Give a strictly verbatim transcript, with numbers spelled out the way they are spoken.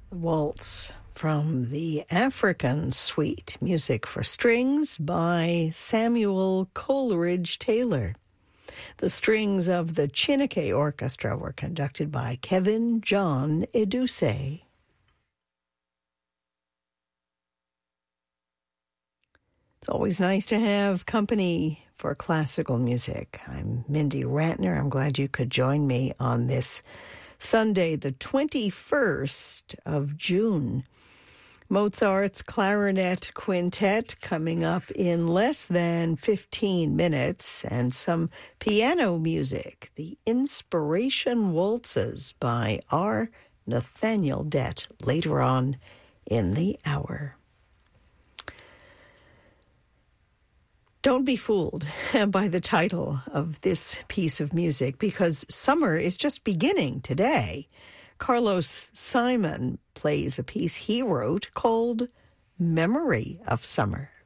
Waltz from the African Suite, music for strings by Samuel Coleridge Taylor. The strings of the Chineke Orchestra were conducted by Kevin John Eduse. It's always nice to have company for classical music. I'm Mindy Ratner. I'm glad you could join me on this Sunday, the twenty-first of June. Mozart's Clarinet Quintet coming up in less than fifteen minutes, and some piano music, the Inspiration Waltzes by R. Nathaniel Dett, later on in the hour. Don't be fooled by the title of this piece of music, because summer is just beginning today. Carlos Simon plays a piece he wrote called Memory of Summer.